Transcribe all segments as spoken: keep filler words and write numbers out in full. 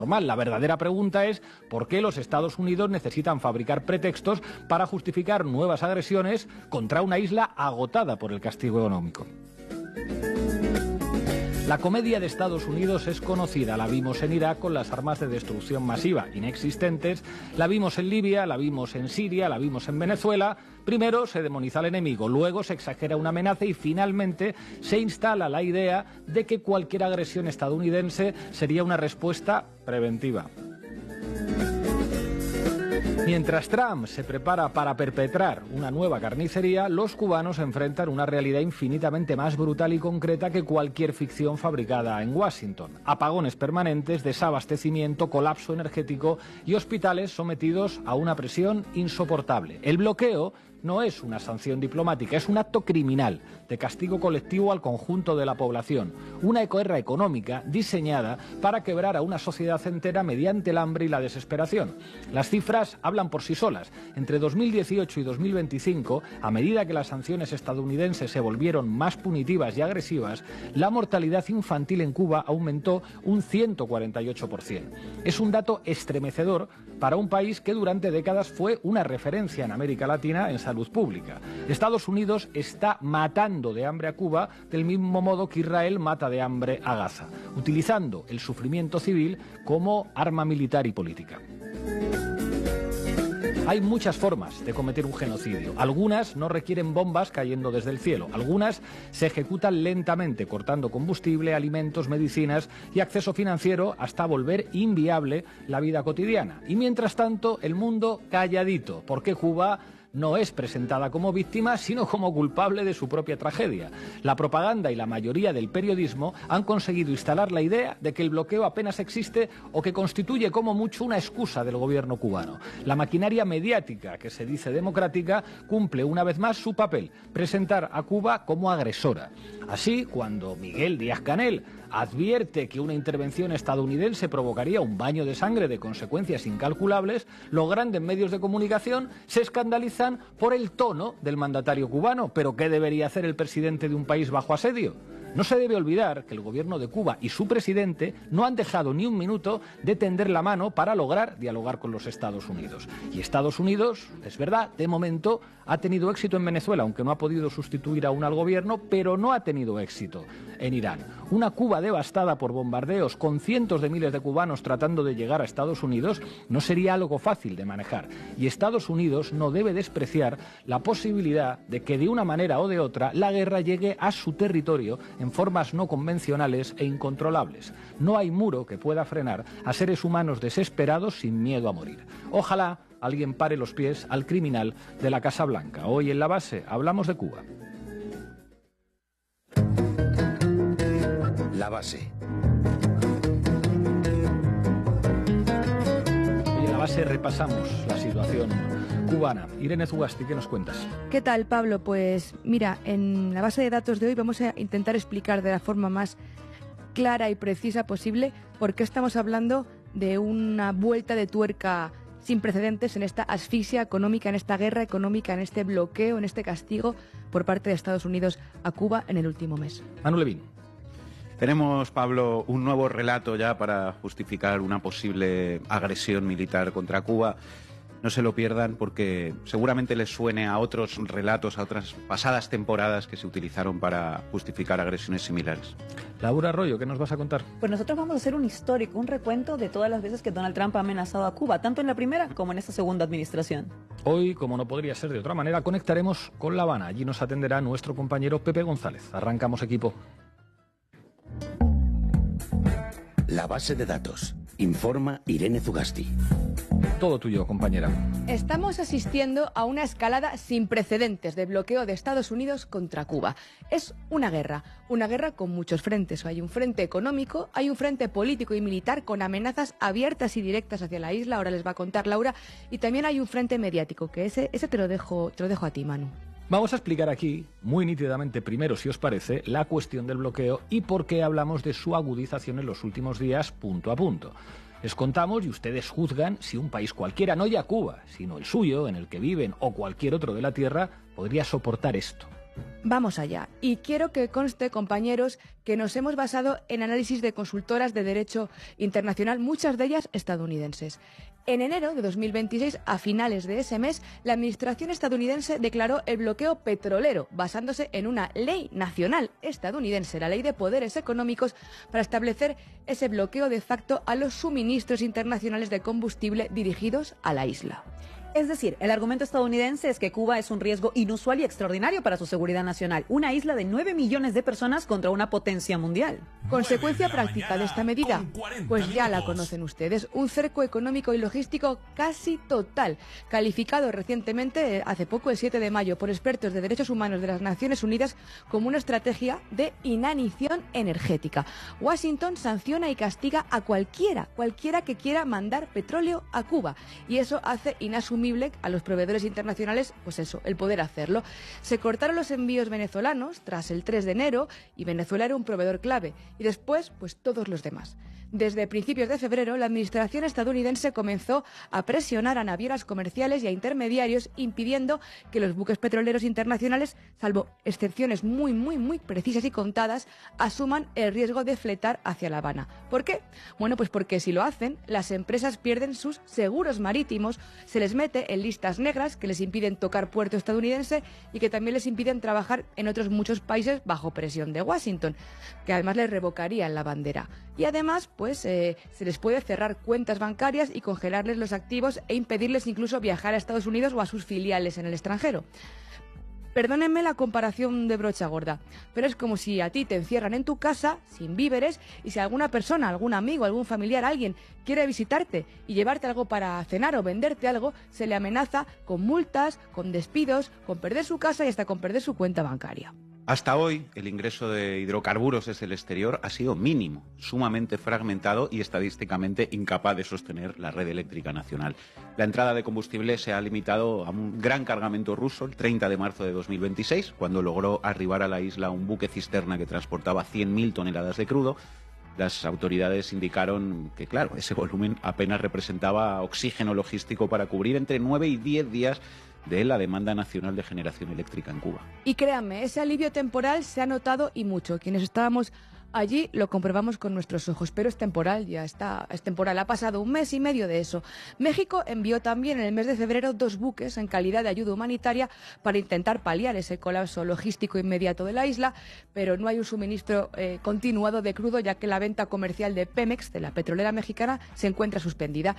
normal. La verdadera pregunta es por qué los Estados Unidos necesitan fabricar pretextos para justificar nuevas agresiones contra una isla agotada por el castigo económico. La comedia de Estados Unidos es conocida. La vimos en Irak con las armas de destrucción masiva inexistentes, la vimos en Libia, la vimos en Siria, la vimos en Venezuela. Primero se demoniza al enemigo, luego se exagera una amenaza y finalmente se instala la idea de que cualquier agresión estadounidense sería una respuesta preventiva. Mientras Trump se prepara para perpetrar una nueva carnicería, los cubanos enfrentan una realidad infinitamente más brutal y concreta que cualquier ficción fabricada en Washington. Apagones permanentes, desabastecimiento, colapso energético y hospitales sometidos a una presión insoportable. El bloqueo no es una sanción diplomática, es un acto criminal de castigo colectivo al conjunto de la población. Una guerra económica diseñada para quebrar a una sociedad entera mediante el hambre y la desesperación. Las cifras hablan por sí solas. Entre dos mil dieciocho y dos mil veinticinco, a medida que las sanciones estadounidenses se volvieron más punitivas y agresivas, la mortalidad infantil en Cuba aumentó un ciento cuarenta y ocho por ciento. Es un dato estremecedor para un país que durante décadas fue una referencia en América Latina en salud pública. Estados Unidos está matando de hambre a Cuba del mismo modo que Israel mata de hambre a Gaza, utilizando el sufrimiento civil como arma militar y política. Hay muchas formas de cometer un genocidio. Algunas no requieren bombas cayendo desde el cielo. Algunas se ejecutan lentamente, cortando combustible, alimentos, medicinas y acceso financiero hasta volver inviable la vida cotidiana. Y mientras tanto, el mundo calladito, porque Cuba no es presentada como víctima, sino como culpable de su propia tragedia. La propaganda y la mayoría del periodismo han conseguido instalar la idea de que el bloqueo apenas existe o que constituye como mucho una excusa del gobierno cubano. La maquinaria mediática, que se dice democrática, cumple una vez más su papel, presentar a Cuba como agresora. Así, cuando Miguel Díaz-Canel advierte que una intervención estadounidense provocaría un baño de sangre de consecuencias incalculables, los grandes medios de comunicación se escandalizan por el tono del mandatario cubano. ¿Pero qué debería hacer el presidente de un país bajo asedio? No se debe olvidar que el gobierno de Cuba y su presidente no han dejado ni un minuto de tender la mano para lograr dialogar con los Estados Unidos. Y Estados Unidos, es verdad, de momento ha tenido éxito en Venezuela, aunque no ha podido sustituir aún al gobierno, pero no ha tenido éxito en Irán. Una Cuba devastada por bombardeos con cientos de miles de cubanos tratando de llegar a Estados Unidos no sería algo fácil de manejar. Y Estados Unidos no debe despreciar la posibilidad de que de una manera o de otra la guerra llegue a su territorio en formas no convencionales e incontrolables. No hay muro que pueda frenar a seres humanos desesperados sin miedo a morir. Ojalá alguien pare los pies al criminal de la Casa Blanca. Hoy en La Base hablamos de Cuba. La Base. Y en La Base repasamos la situación cubana. Irene Zugasti, ¿qué nos cuentas? ¿Qué tal, Pablo? Pues mira, en la base de datos de hoy vamos a intentar explicar de la forma más clara y precisa posible por qué estamos hablando de una vuelta de tuerca sin precedentes en esta asfixia económica, en esta guerra económica, en este bloqueo, en este castigo por parte de Estados Unidos a Cuba en el último mes. Manu Levín. Tenemos, Pablo, un nuevo relato ya para justificar una posible agresión militar contra Cuba. No se lo pierdan porque seguramente les suene a otros relatos, a otras pasadas temporadas que se utilizaron para justificar agresiones similares. Laura Arroyo, ¿qué nos vas a contar? Pues nosotros vamos a hacer un histórico, un recuento de todas las veces que Donald Trump ha amenazado a Cuba, tanto en la primera como en esta segunda administración. Hoy, como no podría ser de otra manera, conectaremos con La Habana. Allí nos atenderá nuestro compañero Pepe González. Arrancamos, equipo. La base de datos. Informa Irene Zugasti. Todo tuyo, compañera. Estamos asistiendo a una escalada sin precedentes de bloqueo de Estados Unidos contra Cuba. Es una guerra, una guerra con muchos frentes. Hay un frente económico, hay un frente político y militar con amenazas abiertas y directas hacia la isla, ahora les va a contar Laura, y también hay un frente mediático, que ese, ese te lo dejo, te lo dejo a ti, Manu. Vamos a explicar aquí, muy nítidamente primero, si os parece, la cuestión del bloqueo y por qué hablamos de su agudización en los últimos días, punto a punto. Les contamos y ustedes juzgan si un país cualquiera, no ya Cuba, sino el suyo, en el que viven, o cualquier otro de la Tierra, podría soportar esto. Vamos allá. Y quiero que conste, compañeros, que nos hemos basado en análisis de consultoras de derecho internacional, muchas de ellas estadounidenses. En enero de dos mil veintiséis, a finales de ese mes, la administración estadounidense declaró el bloqueo petrolero, basándose en una ley nacional estadounidense, la Ley de Poderes Económicos, para establecer ese bloqueo de facto a los suministros internacionales de combustible dirigidos a la isla. Es decir, el argumento estadounidense es que Cuba es un riesgo inusual y extraordinario para su seguridad nacional, una isla de nueve millones de personas contra una potencia mundial. ¿Consecuencia práctica de esta medida? Pues ya la conocen ustedes, un cerco económico y logístico casi total, calificado recientemente, hace poco, el siete de mayo, por expertos de derechos humanos de las Naciones Unidas como una estrategia de inanición energética. Washington sanciona y castiga a cualquiera, cualquiera que quiera mandar petróleo a Cuba, y eso hace inasumible a los proveedores internacionales, pues eso, el poder hacerlo. Se cortaron los envíos venezolanos tras el tres de enero y Venezuela era un proveedor clave. Y después, pues todos los demás. Desde principios de febrero, la administración estadounidense comenzó a presionar a navieras comerciales y a intermediarios, impidiendo que los buques petroleros internacionales, salvo excepciones muy, muy, muy precisas y contadas, asuman el riesgo de fletar hacia La Habana. ¿Por qué? Bueno, pues porque si lo hacen, las empresas pierden sus seguros marítimos, se les mete en listas negras que les impiden tocar puerto estadounidense y que también les impiden trabajar en otros muchos países bajo presión de Washington, que además les revocarían la bandera. Y además, pues eh, se les puede cerrar cuentas bancarias y congelarles los activos e impedirles incluso viajar a Estados Unidos o a sus filiales en el extranjero. Perdónenme la comparación de brocha gorda, pero es como si a ti te encierran en tu casa sin víveres y si alguna persona, algún amigo, algún familiar, alguien quiere visitarte y llevarte algo para cenar o venderte algo, se le amenaza con multas, con despidos, con perder su casa y hasta con perder su cuenta bancaria. Hasta hoy, el ingreso de hidrocarburos desde el exterior ha sido mínimo, sumamente fragmentado y estadísticamente incapaz de sostener la red eléctrica nacional. La entrada de combustible se ha limitado a un gran cargamento ruso el treinta de marzo de dos mil veintiséis, cuando logró arribar a la isla un buque cisterna que transportaba cien mil toneladas de crudo. Las autoridades indicaron que, claro, ese volumen apenas representaba oxígeno logístico para cubrir entre nueve y diez días de la demanda nacional de generación eléctrica en Cuba. Y créanme, ese alivio temporal se ha notado y mucho. Quienes estábamos allí lo comprobamos con nuestros ojos, pero es temporal, ya está, es temporal. Ha pasado un mes y medio de eso. México envió también en el mes de febrero dos buques en calidad de ayuda humanitaria para intentar paliar ese colapso logístico inmediato de la isla, pero no hay un suministro eh, continuado de crudo, ya que la venta comercial de Pemex, de la petrolera mexicana, se encuentra suspendida.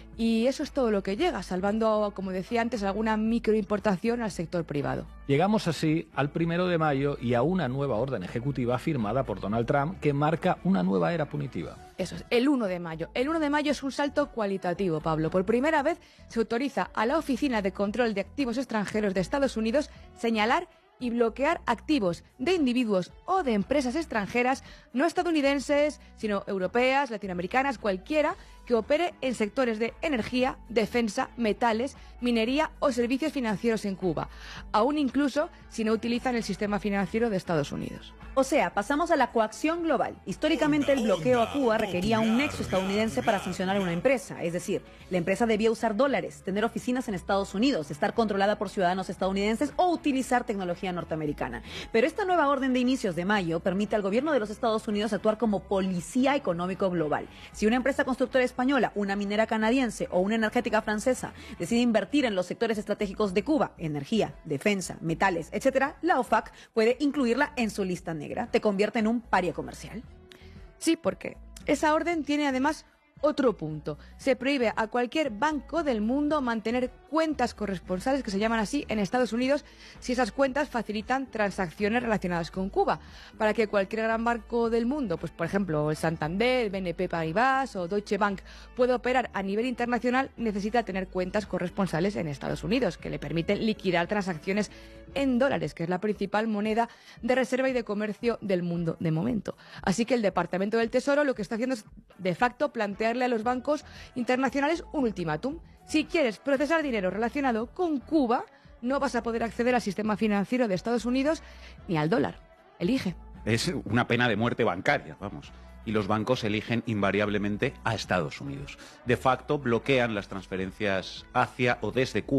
Y eso es todo lo que llega, salvando, como decía antes, alguna microimportación al sector privado. Llegamos así al primero de mayo y a una nueva orden ejecutiva firmada por Donald Trump que marca una nueva era punitiva. Eso es, el uno de mayo. El uno de mayo es un salto cualitativo, Pablo. Por primera vez se autoriza a la Oficina de Control de Activos Extranjeros de Estados Unidos señalar y bloquear activos de individuos o de empresas extranjeras, no estadounidenses, sino europeas, latinoamericanas, cualquiera, que opere en sectores de energía, defensa, metales, minería o servicios financieros en Cuba, aún incluso si no utilizan el sistema financiero de Estados Unidos. O sea, pasamos a la coacción global. Históricamente el bloqueo a Cuba requería un nexo estadounidense para sancionar a una empresa. Es decir, la empresa debía usar dólares, tener oficinas en Estados Unidos, estar controlada por ciudadanos estadounidenses o utilizar tecnología norteamericana. Pero esta nueva orden de inicios de mayo permite al gobierno de los Estados Unidos actuar como policía económico global. Si una empresa constructora española, una minera canadiense o una energética francesa decide invertir en los sectores estratégicos de Cuba, energía, defensa, metales, etcétera, la O F A C puede incluirla en su lista negra. Te convierte en un paria comercial. Sí, porque esa orden tiene además otro punto. Se prohíbe a cualquier banco del mundo mantener cuentas corresponsales, que se llaman así, en Estados Unidos, si esas cuentas facilitan transacciones relacionadas con Cuba. Para que cualquier gran banco del mundo, pues por ejemplo el Santander, el B N P Paribas o Deutsche Bank, pueda operar a nivel internacional, necesita tener cuentas corresponsales en Estados Unidos, que le permiten liquidar transacciones en dólares, que es la principal moneda de reserva y de comercio del mundo de momento. Así que el Departamento del Tesoro lo que está haciendo es, de facto, plantearle a los bancos internacionales un ultimátum. Si quieres procesar dinero relacionado con Cuba, no vas a poder acceder al sistema financiero de Estados Unidos ni al dólar. Elige. Es una pena de muerte bancaria, vamos. Y los bancos eligen invariablemente a Estados Unidos. De facto, bloquean las transferencias hacia o desde Cuba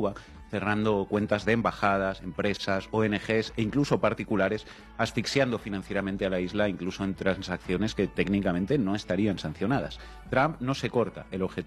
cerrando cuentas de embajadas, empresas, O N Ges e incluso particulares, asfixiando financieramente a la isla, incluso en transacciones que técnicamente no estarían sancionadas. Trump no se corta el objetivo